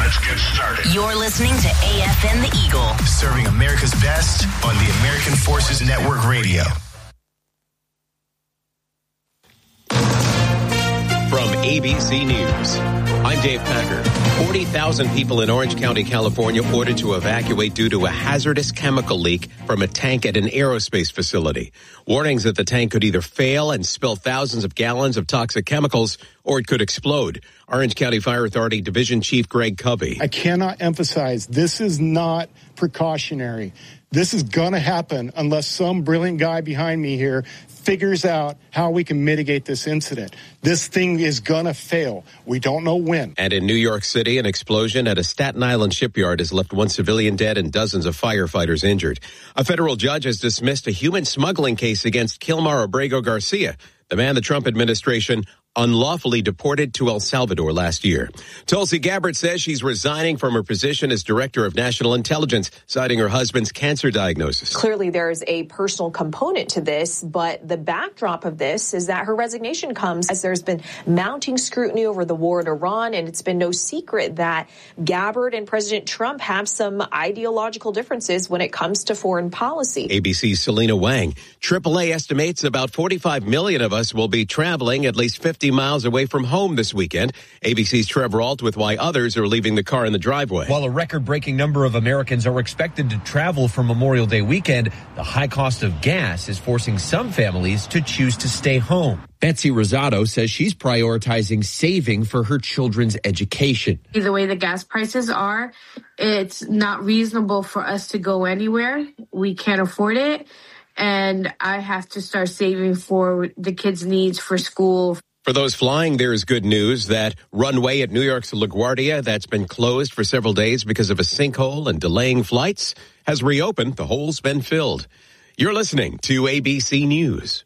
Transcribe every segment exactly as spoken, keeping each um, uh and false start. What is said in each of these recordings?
Let's get started. You're listening to A F N The Eagle. Serving America's best on the American Forces Network Radio. From A B C News, I'm Dave Packer. forty thousand people in Orange County, California ordered to evacuate due to a hazardous chemical leak from a tank at an aerospace facility. Warnings that the tank could either fail and spill thousands of gallons of toxic chemicals or it could explode. Orange County Fire Authority Division Chief Greg Covey. I cannot emphasize this is not precautionary. This is going to happen unless some brilliant guy behind me here figures out how we can mitigate this incident. This thing is going to fail. We don't know when. And in New York City, an explosion at a Staten Island shipyard has left one civilian dead and dozens of firefighters injured. A federal judge has dismissed a human smuggling case against Kilmar Abrego Garcia, the man the Trump administration unlawfully deported to El Salvador last year. Tulsi Gabbard says she's resigning from her position as Director of National Intelligence, citing her husband's cancer diagnosis. Clearly, there's a personal component to this, but the backdrop of this is that her resignation comes as there's been mounting scrutiny over the war in Iran, and it's been no secret that Gabbard and President Trump have some ideological differences when it comes to foreign policy. A B C's Selena Wang. triple A estimates about forty-five million of us will be traveling at least fifty miles away from home this weekend. A B C's Trevor Ault with why others are leaving the car in the driveway. While a record-breaking number of Americans are expected to travel for Memorial Day weekend, the high cost of gas is forcing some families to choose to stay home. Betsy Rosado says she's prioritizing saving for her children's education. The way the gas prices are, it's not reasonable for us to go anywhere. We can't afford it, and I have to start saving for the kids' needs for school. For those flying, there is good news. That runway at New York's LaGuardia that's been closed for several days because of a sinkhole and delaying flights has reopened. The hole's been filled. You're listening to A B C News.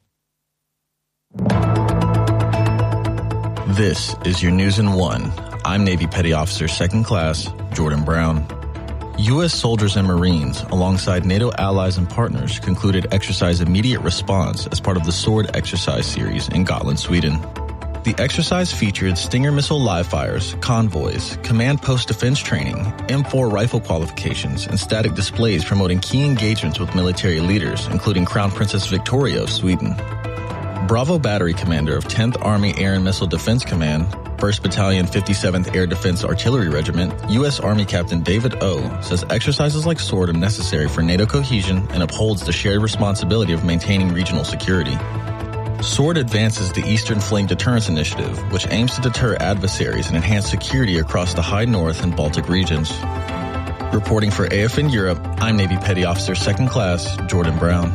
This is your News in One. I'm Navy Petty Officer Second Class Jordan Brown. U S soldiers and Marines, alongside NATO allies and partners, concluded Exercise Immediate Response as part of the SWORD exercise series in Gotland, Sweden. The exercise featured Stinger missile live fires, convoys, command post defense training, M four rifle qualifications, and static displays promoting key engagements with military leaders, including Crown Princess Victoria of Sweden. Bravo Battery Commander of tenth Army Air and Missile Defense Command, first Battalion, fifty-seventh Air Defense Artillery Regiment, U S Army Captain David O. says exercises like SWORD are necessary for NATO cohesion and upholds the shared responsibility of maintaining regional security. SWORD advances the Eastern Flank Deterrence Initiative, which aims to deter adversaries and enhance security across the High North and Baltic regions. Reporting for A F N Europe, I'm Navy Petty Officer Second Class Jordan Brown.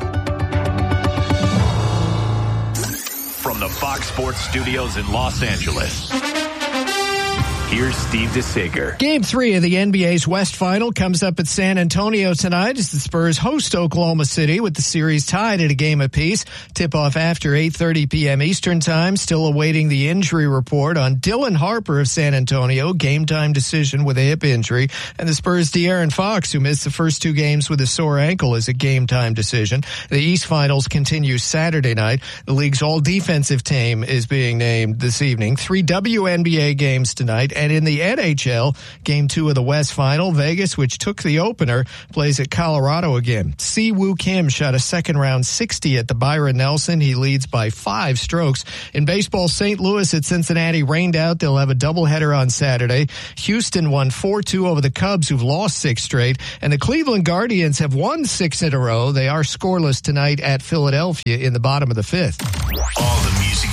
From the Fox Sports Studios in Los Angeles, here's Steve DeSager. Game three of the N B A's West Final comes up at San Antonio tonight as the Spurs host Oklahoma City with the series tied at a game apiece. Tip-off after eight thirty p.m. Eastern Time. Still awaiting the injury report on Dylan Harper of San Antonio. Game-time decision with a hip injury. And the Spurs' De'Aaron Fox, who missed the first two games with a sore ankle, is a game-time decision. The East Finals continue Saturday night. The league's all-defensive team is being named this evening. Three W N B A games tonight. And in the N H L, game two of the West Final, Vegas, which took the opener, plays at Colorado again. Si Woo Kim shot a second round sixty at the Byron Nelson. He leads by five strokes. In baseball, Saint Louis at Cincinnati rained out. They'll have a doubleheader on Saturday. Houston won four two over the Cubs, who've lost six straight. And the Cleveland Guardians have won six in a row. They are scoreless tonight at Philadelphia in the bottom of the fifth. All the music